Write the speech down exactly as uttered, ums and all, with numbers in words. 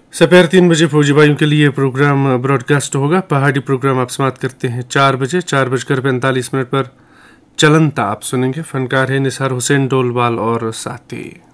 दोपहर तीन बजे फौजी भाइयों के लिए प्रोग्राम ब्रॉडकास्ट होगा। पहाड़ी प्रोग्राम आप समाप्त करते हैं चार बजे। चार बजकर पैंतालीस मिनट पर चलंता आप सुनेंगे। फनकार है निसार हुसैन डोलवाल और साथी।